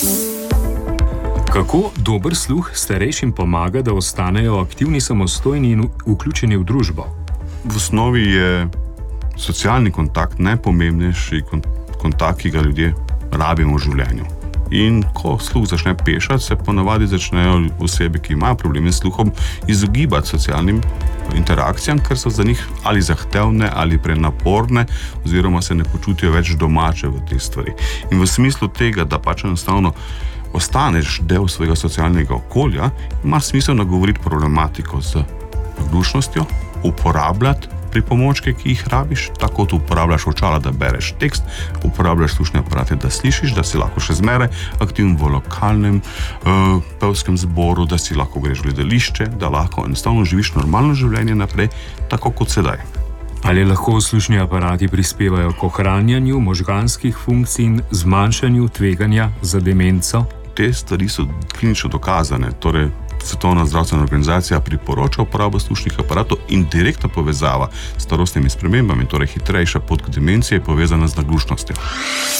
Kako dober sluh starejšim pomaga, da ostanejo aktivni, samostojni in vključeni v družbo? V osnovi je socialni kontakt najpomembnejši kontakt, ki ga ljudje rabimo v življenju. In ko sluh začne pešati, se ponavadi začnejo osebe, ki imajo probleme s sluhom, izogibati socialnim interakcijam, ker so za njih ali zahtevne ali prenaporne, oziroma se ne počutijo več domače v tej stvari. In v smislu tega, da pač enostavno ostaneš del svojega socialnega okolja, ima smisel nagovoriti problematiko z naglušnostjo, uporabljati pripomočke, ki jih rabiš, tako kot uporabljaš očala, da bereš tekst, uporabljaš slušne aparate, da slišiš, da si lahko še zmeraj aktiven v lokalnem pevskem zboru, da si lahko greš v gledališče, da lahko enostavno živiš normalno življenje naprej, tako kot sedaj. Ali lahko slušni aparati prispevajo k ohranjanju možganskih funkcij in zmanjšanju tveganja za demenco? Te stvari so klinično dokazane, torej Svetovna zdravstvena organizacija priporoča uporabo slušnih aparatov in direktna povezava s starostnimi spremembami, torej hitrejša pot k demenciji, je povezana z naglušnostjo.